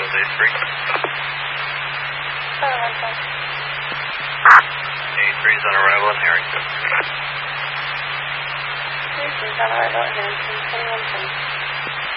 Angeles A3. 83 is on arrival in Harrington. 83 is on arrival in Harrington, 2110.